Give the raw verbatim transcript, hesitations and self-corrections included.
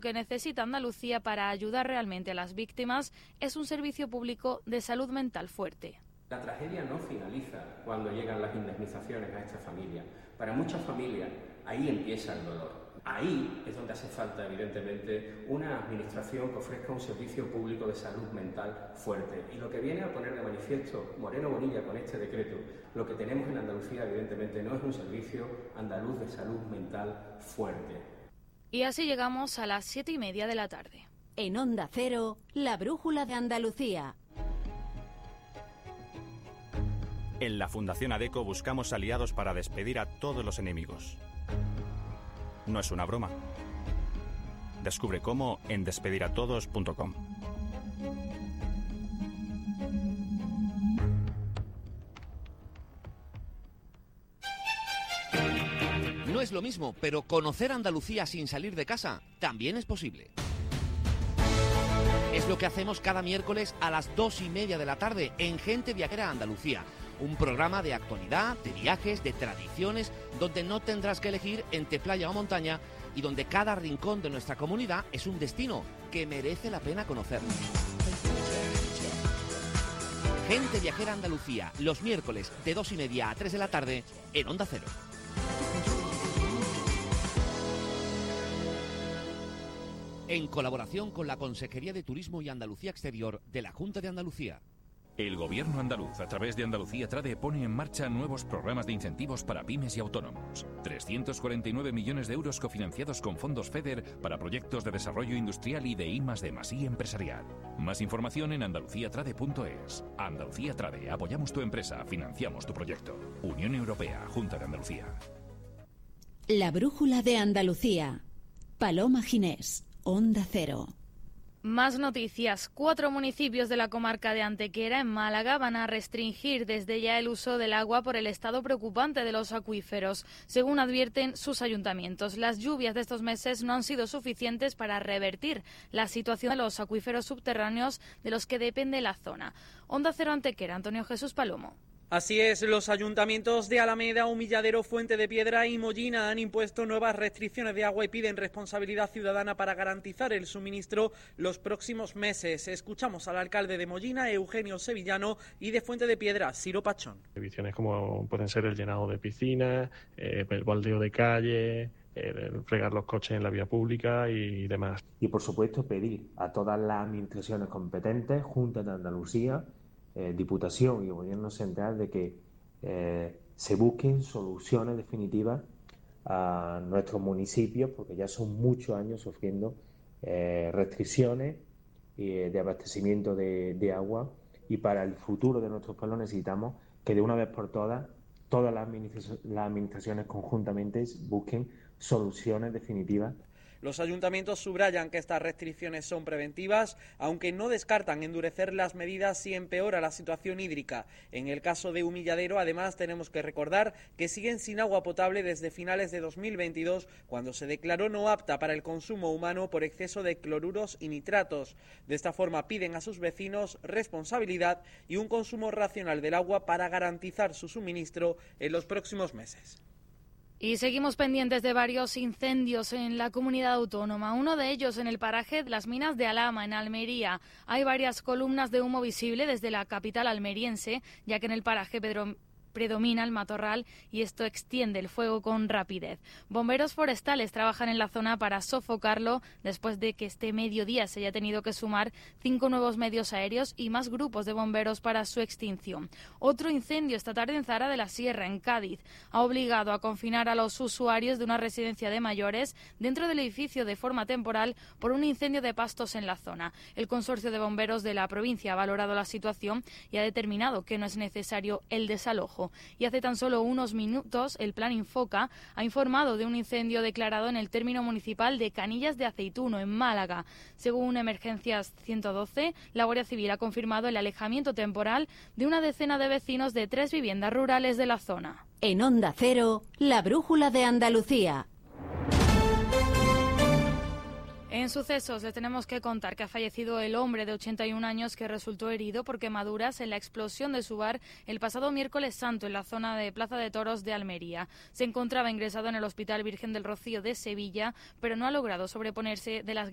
que necesita Andalucía para ayudar realmente a las víctimas es un servicio público de salud mental fuerte. La tragedia no finaliza cuando llegan las indemnizaciones a esta familia. Para muchas familias ahí empieza el dolor. Ahí es donde hace falta, evidentemente, una administración que ofrezca un servicio público de salud mental fuerte. Y lo que viene a poner de manifiesto Moreno Bonilla con este decreto, lo que tenemos en Andalucía, evidentemente, no es un servicio andaluz de salud mental fuerte. Y así llegamos a las siete y media de la tarde. En Onda Cero, la brújula de Andalucía. En la Fundación ADECO buscamos aliados para despedir a todos los enemigos. No es una broma. Descubre cómo en despediratodos punto com. No es lo mismo, pero conocer Andalucía sin salir de casa también es posible. Es lo que hacemos cada miércoles a las dos y media de la tarde en Gente Viajera Andalucía. Un programa de actualidad, de viajes, de tradiciones, donde no tendrás que elegir entre playa o montaña y donde cada rincón de nuestra comunidad es un destino que merece la pena conocer. Gente Viajera Andalucía, los miércoles de dos y media a tres de la tarde en Onda Cero. En colaboración con la Consejería de Turismo y Andalucía Exterior de la Junta de Andalucía. El Gobierno andaluz, a través de Andalucía Trade, pone en marcha nuevos programas de incentivos para pymes y autónomos. trescientos cuarenta y nueve millones de euros cofinanciados con fondos FEDER para proyectos de desarrollo industrial y de I más D más I empresarial. Más información en andalucía trade punto es. Andalucía Trade, apoyamos tu empresa, financiamos tu proyecto. Unión Europea, Junta de Andalucía. La brújula de Andalucía. Paloma Ginés, Onda Cero. Más noticias. Cuatro municipios de la comarca de Antequera, en Málaga, van a restringir desde ya el uso del agua por el estado preocupante de los acuíferos, según advierten sus ayuntamientos. Las lluvias de estos meses no han sido suficientes para revertir la situación de los acuíferos subterráneos de los que depende la zona. Onda Cero Antequera, Antonio Jesús Palomo. Así es, los ayuntamientos de Alameda, Humilladero, Fuente de Piedra y Mollina han impuesto nuevas restricciones de agua y piden responsabilidad ciudadana para garantizar el suministro los próximos meses. Escuchamos al alcalde de Mollina, Eugenio Sevillano, y de Fuente de Piedra, Ciro Pachón. Visiones como pueden ser el llenado de piscinas, eh, el baldeo de calle, el fregar los coches en la vía pública y demás. Y por supuesto pedir a todas las administraciones competentes, Junta de Andalucía, Eh, Diputación y Gobierno Central, de que eh, se busquen soluciones definitivas a nuestros municipios, porque ya son muchos años sufriendo eh, restricciones eh, de abastecimiento de, de agua, y para el futuro de nuestros pueblos necesitamos que de una vez por todas todas las administraciones, las administraciones conjuntamente busquen soluciones definitivas. Los ayuntamientos subrayan que estas restricciones son preventivas, aunque no descartan endurecer las medidas si empeora la situación hídrica. En el caso de Humilladero, además, tenemos que recordar que siguen sin agua potable desde finales de dos mil veintidós, cuando se declaró no apta para el consumo humano por exceso de cloruros y nitratos. De esta forma piden a sus vecinos responsabilidad y un consumo racional del agua para garantizar su suministro en los próximos meses. Y seguimos pendientes de varios incendios en la comunidad autónoma. Uno de ellos en el paraje de las minas de Alhama, en Almería. Hay varias columnas de humo visible desde la capital almeriense, ya que en el paraje Pedro... predomina el matorral y esto extiende el fuego con rapidez. Bomberos forestales trabajan en la zona para sofocarlo después de que este mediodía se haya tenido que sumar cinco nuevos medios aéreos y más grupos de bomberos para su extinción. Otro incendio esta tarde en Zara de la Sierra, en Cádiz, ha obligado a confinar a los usuarios de una residencia de mayores dentro del edificio de forma temporal por un incendio de pastos en la zona. El consorcio de bomberos de la provincia ha valorado la situación y ha determinado que no es necesario el desalojo. Y hace tan solo unos minutos el Plan Infoca ha informado de un incendio declarado en el término municipal de Canillas de Aceituno, en Málaga. Según Emergencias ciento doce, la Guardia Civil ha confirmado el alejamiento temporal de una decena de vecinos de tres viviendas rurales de la zona. En Onda Cero, la brújula de Andalucía. En sucesos les tenemos que contar que ha fallecido el hombre de ochenta y un años que resultó herido por quemaduras en la explosión de su bar el pasado miércoles santo en la zona de Plaza de Toros de Almería. Se encontraba ingresado en el Hospital Virgen del Rocío de Sevilla, pero no ha logrado sobreponerse de las